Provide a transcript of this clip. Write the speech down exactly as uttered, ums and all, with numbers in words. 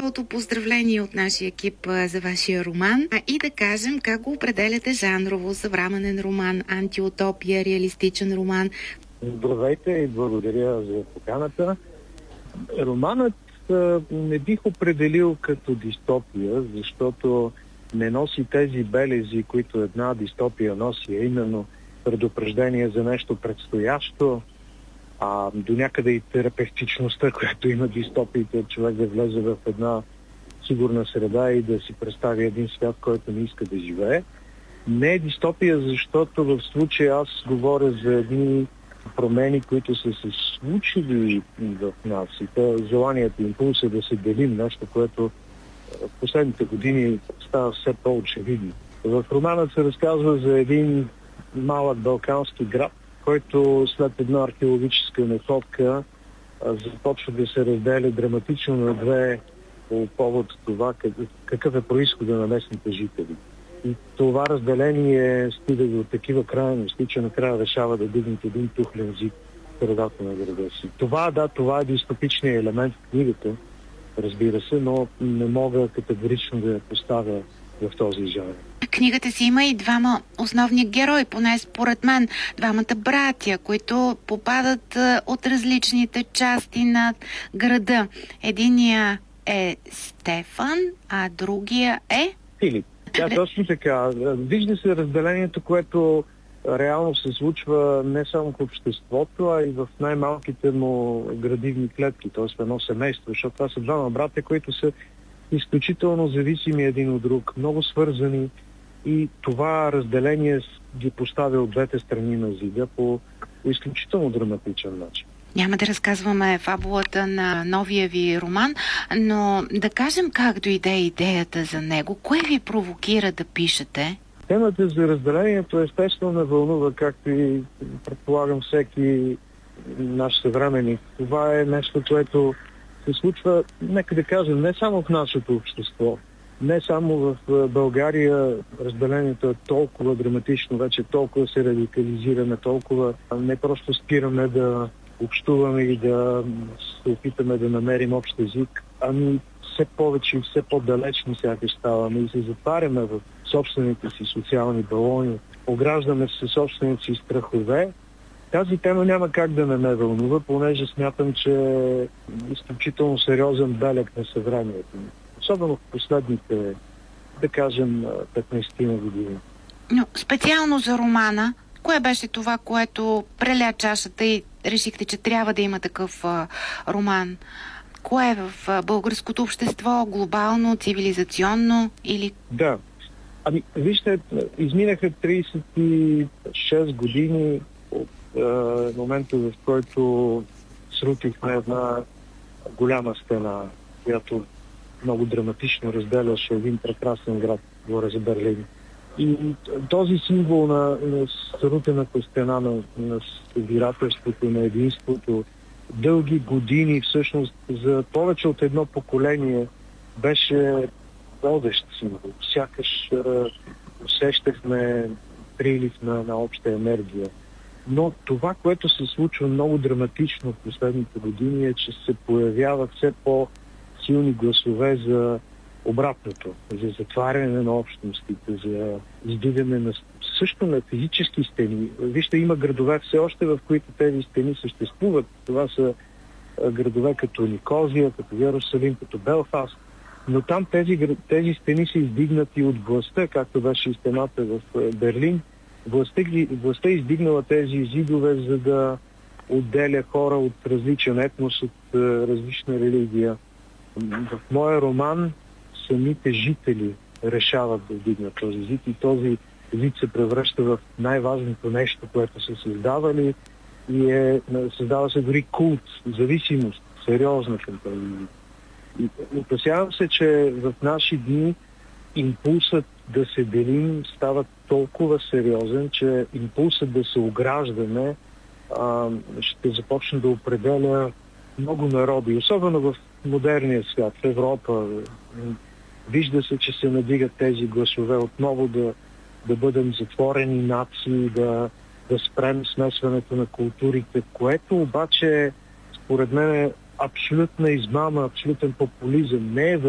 цялото поздравление от нашия екип за вашия роман. А и да кажем как го определяте жанрово: съвременен роман, антиутопия, реалистичен роман. Здравейте и благодаря за поканата. Романът не бих определил като дистопия, защото не носи тези белези, които една дистопия носи, а именно предупреждение за нещо предстоящо, а до някъде и терапевтичността, която има дистопиите, човек да влезе в една сигурна среда и да си представи един свят, който не иска да живее. Не е дистопия, защото в случая аз говоря за едни промени, които са се случили в нас, и то желанието, импулса да се делим, нещо, което в последните години става все по-очевидно. В романът се разказва за един малък балкански град, който след една археологическа находка започва да се разделя драматично на две по повод това какъв е произхода на местните жители. И това разделение стига до такива крайности, че накрая решава да дигнат един тухлен зид в средата на града си. Това, да, това е дистопичният елемент в книгата, разбира се, но не мога категорично да я поставя в този жанр. Книгата си има и двама основни герои, поне според мен, двамата братя, които попадат от различните части на града. Единия е Стефан, а другия е... Филип. Да, точно така. Вижда се разделението, което реално се случва не само в обществото, а и в най-малките му градивни клетки, т.е. в едно семейство, защото това са двама братя, които са изключително зависими един от друг, много свързани, и това разделение ги поставя от двете страни на зида по изключително драматичен начин. Няма да разказваме фабулата на новия ви роман, но да кажем как дойде идеята за него. Кое ви провокира да пишете? Темата за разделението естествено ме вълнува, както и предполагам всеки наш съвременник. Това е нещо, което се случва, нека да кажем, не само в нашето общество, не само в България. Разделението е толкова драматично, вече толкова се радикализираме, толкова не просто спираме да общуваме и да се опитаме да намерим общ език, ами все повече и все по-далечни сякаш ставаме и се затваряме в собствените си социални балони, ограждаме се собствените си страхове. Тази тема няма как да не ме вълнува, понеже смятам, че е изключително сериозен белег на съвремието. Особено в последните, да кажем, петнайсет години. Но специално за романа, кое беше това, което преля чашата и решихте, че трябва да има такъв а, роман? Кое е в а, българското общество? Глобално, цивилизационно или... Да. Ами, вижте, изминаха трийсет и шест години от а, момента, в който срутихме една голяма стена, която много драматично разделяше един прекрасен град, говоря за Берлин. И този символ на, на срутената стена, на, на събирателството, на единството, дълги години, всъщност за повече от едно поколение, беше водещ символ. Сякаш усещахме прилив на, на обща енергия. Но това, което се случва много драматично в последните години, е, че се появяват все по-силни гласове за обратното, за затваряне на общностите, за издигане на също на физически стени. Вижте, има градове все още, в които тези стени съществуват. Това са градове като Никозия, като Йерусалим, като Белфаст. Но там тези, тези стени са издигнати от властта, както беше и стената в Берлин. Властта, властта е издигнала тези зидове, за да отделя хора от различен етнос, от различна религия. В моя роман самите жители решават да вдигнат този зид и този зид се превръща в най-важното нещо, което са създавали, и е, създава се дори култ, зависимост, сериозна към този зид. И опасявам се, че в наши дни импулсът да се делим става толкова сериозен, че импулсът да се ограждаме а, ще започне да определя много народи, особено в модерния свят, в Европа. Вижда се, че се надигат тези гласове отново да, да бъдем затворени нации, да, да спрем смесването на културите, което обаче според мен е абсолютна измама, абсолютен популизъм. Не е